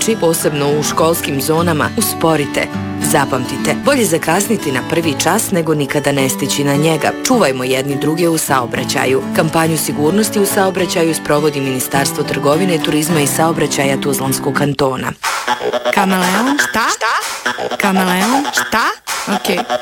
vozači, posebno u školskim zonama, usporite. Zapamtite, bolje zakasniti na prvi čas nego nikada ne stići na njega. Čuvajmo jedni druge u saobraćaju. Kampanju sigurnosti u saobraćaju sprovodi Ministarstvo trgovine, turizma i saobraćaja Tuzlanskog kantona. Kameleon, šta? Kameleon, šta? Okej.